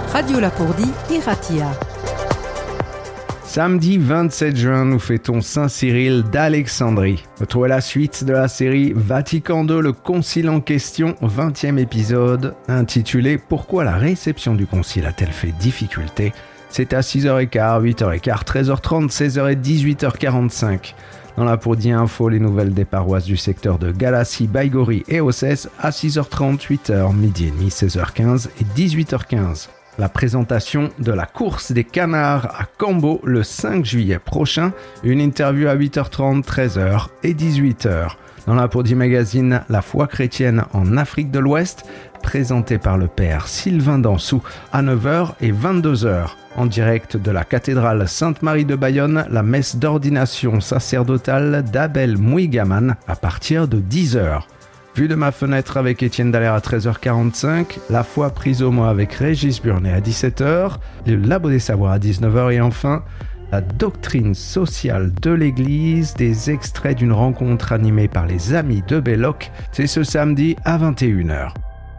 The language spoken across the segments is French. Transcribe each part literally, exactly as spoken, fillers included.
Radio Lapourdie et Ratia. Samedi vingt-sept juin, nous fêtons Saint-Cyril d'Alexandrie. Retrouvez la suite de la série Vatican deux, le concile en question, vingtième épisode, intitulé « Pourquoi la réception du concile a-t-elle fait difficulté ?» C'est à six heures quinze, huit heures quinze, treize heures trente, seize heures et dix-huit heures quarante-cinq. Dans la Lapourdie Info, les nouvelles des paroisses du secteur de Galassie, Baïgori et Ossès à six heures trente, huit heures, midi et demi, seize heures quinze et dix-huit heures quinze. La présentation de la course des canards à Cambo le cinq juillet prochain. Une interview à huit heures trente, treize heures et dix-huit heures. Dans la Lapourdie Magazine, la foi chrétienne en Afrique de l'Ouest, présentée par le père Sylvain Dansou à neuf heures et vingt-deux heures. En direct de la cathédrale Sainte-Marie de Bayonne, la messe d'ordination sacerdotale d'Abel Mouigaman à partir de dix heures. Vue de ma fenêtre avec Étienne Dallaire à treize heures quarante-cinq, La foi prise au mot avec Régis Burnet à dix-sept heures, le Labo des Savoirs à dix-neuf heures et enfin, la doctrine sociale de l'Église, des extraits d'une rencontre animée par les Amis de Belloc, c'est ce samedi à vingt et une heures.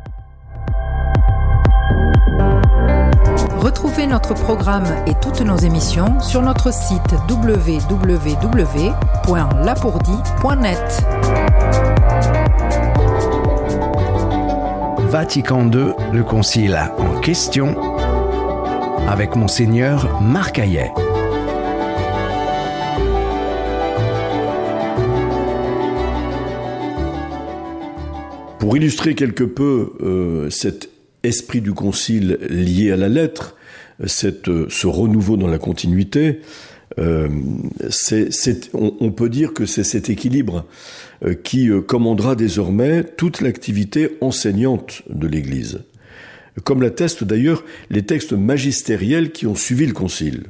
Retrouvez notre programme et toutes nos émissions sur notre site w w w point lapourdie point net. Vatican deux, le concile en question, avec Monseigneur Marc Hayet. Pour illustrer quelque peu euh, cet esprit du concile lié à la lettre, cette, ce renouveau dans la continuité, euh, c'est, c'est, on, on peut dire que c'est cet équilibre euh, qui euh, commandera désormais toute l'activité enseignante de l'Église, comme l'attestent d'ailleurs les textes magistériels qui ont suivi le concile.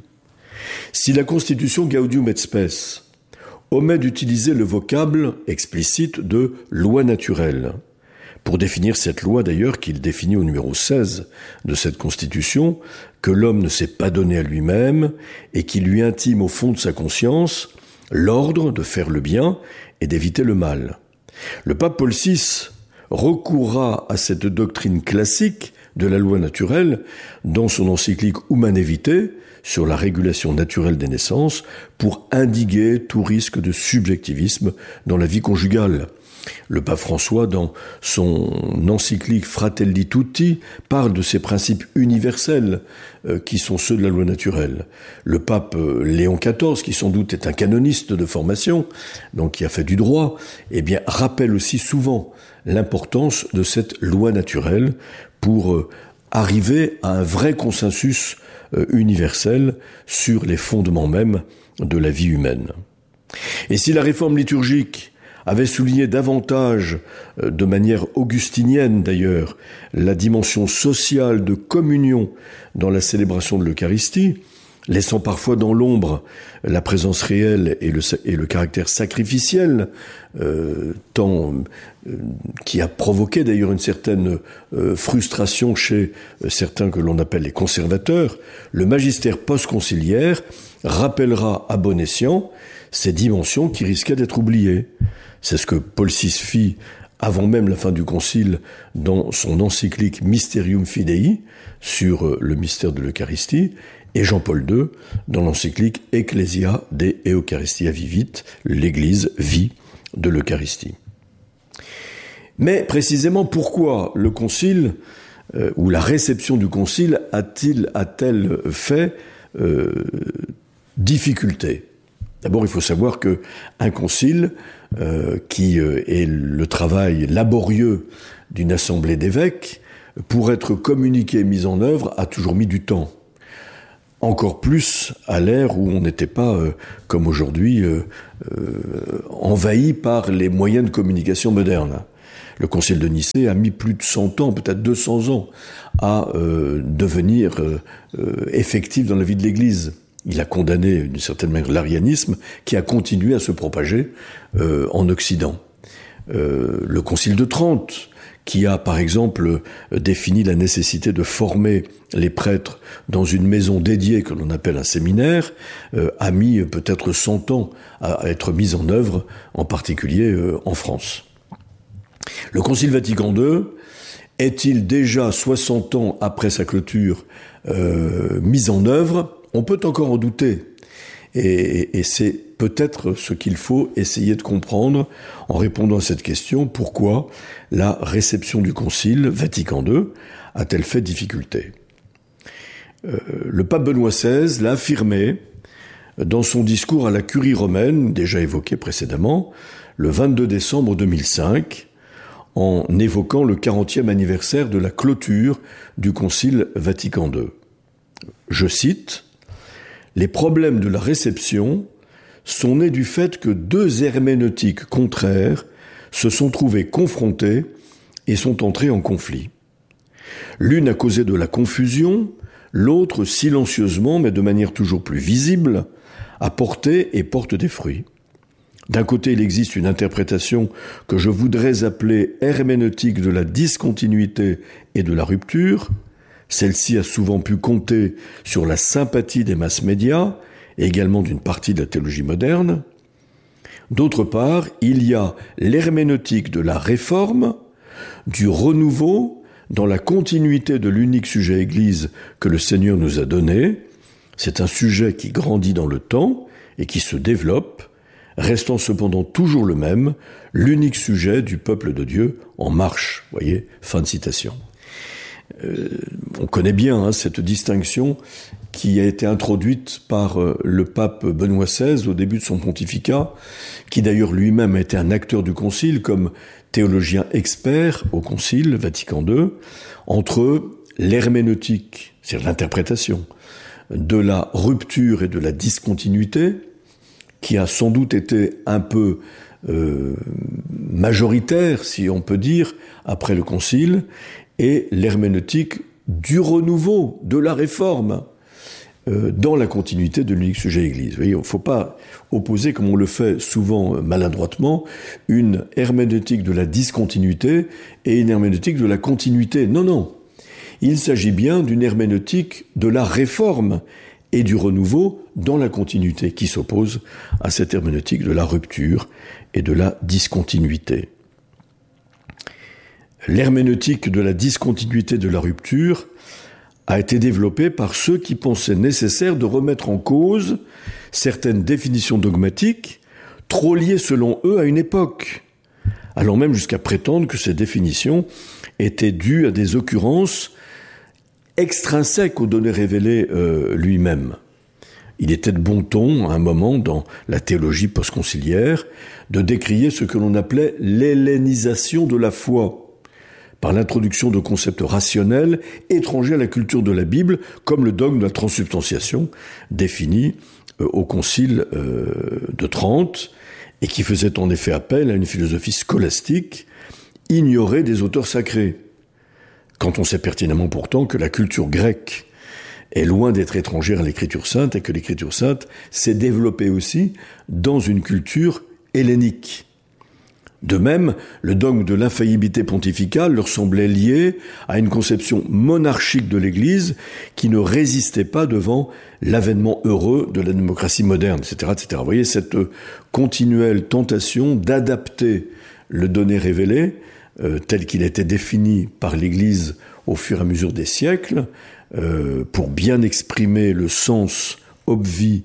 Si la Constitution Gaudium et Spes omet d'utiliser le vocable explicite de loi naturelle, pour définir cette loi d'ailleurs qu'il définit au numéro seize de cette Constitution, que l'homme ne s'est pas donné à lui-même et qui lui intime au fond de sa conscience l'ordre de faire le bien et d'éviter le mal. Le pape Paul six recourra à cette doctrine classique de la loi naturelle dans son encyclique Humanae Vitae sur la régulation naturelle des naissances pour indiguer tout risque de subjectivisme dans la vie conjugale. Le pape François, dans son encyclique Fratelli Tutti, parle de ces principes universels euh, qui sont ceux de la loi naturelle. Le pape euh, Léon quatorze, qui sans doute est un canoniste de formation, donc qui a fait du droit, eh bien, rappelle aussi souvent l'importance de cette loi naturelle pour euh, arriver à un vrai consensus euh, universel sur les fondements mêmes de la vie humaine. Et si la réforme liturgique avait souligné davantage, de manière augustinienne d'ailleurs, la dimension sociale de communion dans la célébration de l'Eucharistie, laissant parfois dans l'ombre la présence réelle et le, et le caractère sacrificiel, euh, tant, euh, qui a provoqué d'ailleurs une certaine euh, frustration chez euh, certains que l'on appelle les conservateurs, le magistère post-conciliaire rappellera à bon escient ces dimensions qui risquaient d'être oubliées. C'est ce que Paul six fit avant même la fin du concile dans son encyclique Mysterium Fidei sur le mystère de l'Eucharistie et Jean-Paul deux dans l'encyclique Ecclesia de Eucharistia Vivit, l'Église vie de l'Eucharistie. Mais précisément pourquoi le concile euh, ou la réception du concile a-t-il, a-t-elle fait euh, difficulté ? D'abord, il faut savoir que un concile, euh, qui euh, est le travail laborieux d'une assemblée d'évêques, pour être communiqué et mis en œuvre, a toujours mis du temps. Encore plus à l'ère où on n'était pas, euh, comme aujourd'hui, euh, euh, envahi par les moyens de communication modernes. Le concile de Nicée a mis plus de cent ans, peut-être deux cents ans, à euh, devenir euh, euh, effectif dans la vie de l'Église. Il a condamné d'une certaine manière l'arianisme qui a continué à se propager euh, en Occident. Euh, le Concile de Trente, qui a par exemple défini la nécessité de former les prêtres dans une maison dédiée que l'on appelle un séminaire, euh, a mis peut-être cent ans à être mis en œuvre, en particulier euh, en France. Le Concile Vatican deux est-il déjà soixante ans après sa clôture euh, mis en œuvre? On peut encore en douter. Et, et c'est peut-être ce qu'il faut essayer de comprendre en répondant à cette question. Pourquoi la réception du Concile Vatican deux a-t-elle fait difficulté? euh, Le pape Benoît seize l'a affirmé dans son discours à la Curie romaine, déjà évoqué précédemment, le vingt-deux décembre deux mille cinq, en évoquant le quarantième anniversaire de la clôture du Concile Vatican deux. Je cite: « Les problèmes de la réception sont nés du fait que deux herméneutiques contraires se sont trouvés confrontés et sont entrés en conflit. L'une a causé de la confusion, l'autre silencieusement, mais de manière toujours plus visible, a porté et porte des fruits. D'un côté, il existe une interprétation que je voudrais appeler herméneutique de la discontinuité et de la rupture. Celle-ci a souvent pu compter sur la sympathie des masses médias et également d'une partie de la théologie moderne. D'autre part, il y a l'herméneutique de la réforme, du renouveau dans la continuité de l'unique sujet Église que le Seigneur nous a donné. C'est un sujet qui grandit dans le temps et qui se développe, restant cependant toujours le même, l'unique sujet du peuple de Dieu en marche. Vous voyez, fin de citation. Euh, on connaît bien hein, cette distinction qui a été introduite par euh, le pape Benoît seize au début de son pontificat, qui d'ailleurs lui-même a été un acteur du Concile comme théologien expert au Concile Vatican deux, entre l'herméneutique, c'est-à-dire l'interprétation, de la rupture et de la discontinuité, qui a sans doute été un peu euh, majoritaire, si on peut dire, après le Concile, et l'herméneutique du renouveau, de la réforme, euh, dans la continuité de l'unique sujet Église. Vous voyez, il ne faut pas opposer, comme on le fait souvent maladroitement, une herméneutique de la discontinuité et une herméneutique de la continuité. Non, non. Il s'agit bien d'une herméneutique de la réforme et du renouveau dans la continuité, qui s'oppose à cette herméneutique de la rupture et de la discontinuité. L'herméneutique de la discontinuité de la rupture a été développée par ceux qui pensaient nécessaire de remettre en cause certaines définitions dogmatiques trop liées selon eux à une époque, allant même jusqu'à prétendre que ces définitions étaient dues à des occurrences extrinsèques aux données révélées euh, lui-même. Il était de bon ton, à un moment, dans la théologie postconciliaire, de décrier ce que l'on appelait l'hellénisation de la foi, par l'introduction de concepts rationnels étrangers à la culture de la Bible, comme le dogme de la transsubstantiation, défini euh, au Concile euh, de Trente, et qui faisait en effet appel à une philosophie scolastique ignorée des auteurs sacrés. Quand on sait pertinemment pourtant que la culture grecque est loin d'être étrangère à l'écriture sainte et que l'écriture sainte s'est développée aussi dans une culture hellénique. De même, le dogme de l'infaillibilité pontificale leur semblait lié à une conception monarchique de l'Église qui ne résistait pas devant l'avènement heureux de la démocratie moderne, et cetera, et cetera. Vous voyez cette continuelle tentation d'adapter le donné révélé euh, tel qu'il était défini par l'Église au fur et à mesure des siècles, euh, pour bien exprimer le sens obvi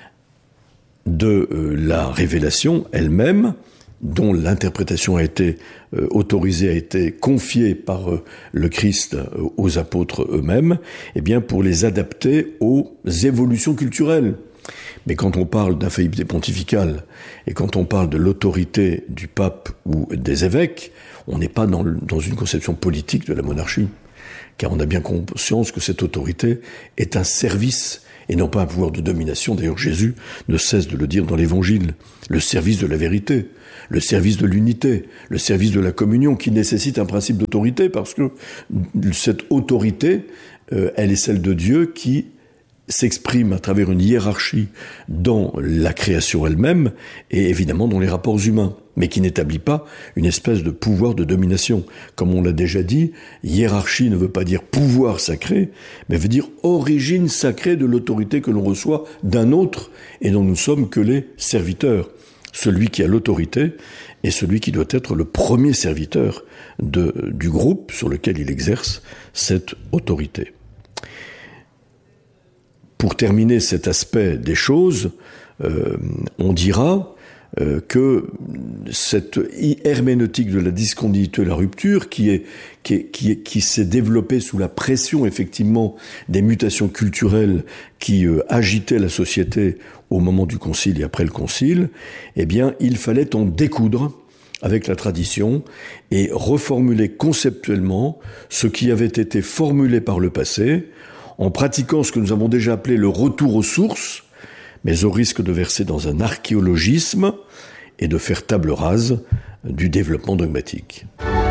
de euh, la révélation elle-même, dont l'interprétation a été euh, autorisée, a été confiée par euh, le Christ euh, aux apôtres eux-mêmes, eh bien pour les adapter aux évolutions culturelles. Mais quand on parle d'infaillibilité pontificale et quand on parle de l'autorité du pape ou des évêques, on n'est pas dans, le, dans une conception politique de la monarchie, car on a bien conscience que cette autorité est un service et non pas un pouvoir de domination. D'ailleurs, Jésus ne cesse de le dire dans l'Évangile, le service de la vérité, le service de l'unité, le service de la communion, qui nécessite un principe d'autorité, parce que cette autorité, euh, elle est celle de Dieu qui s'exprime à travers une hiérarchie dans la création elle-même et évidemment dans les rapports humains, mais qui n'établit pas une espèce de pouvoir de domination. Comme on l'a déjà dit, hiérarchie ne veut pas dire pouvoir sacré, mais veut dire origine sacrée de l'autorité que l'on reçoit d'un autre et dont nous sommes que les serviteurs. celui qui a l'autorité est celui qui doit être le premier serviteur de, du groupe sur lequel il exerce cette autorité. Pour terminer cet aspect des choses, euh, on dira euh, que cette herméneutique de la discontinuité et de la rupture, qui est, qui est, qui est, qui s'est développée sous la pression effectivement des mutations culturelles qui euh, agitaient la société au moment du concile et après le concile, eh bien, il fallait en découdre avec la tradition et reformuler conceptuellement ce qui avait été formulé par le passé, en pratiquant ce que nous avons déjà appelé le retour aux sources, mais au risque de verser dans un archéologisme et de faire table rase du développement dogmatique.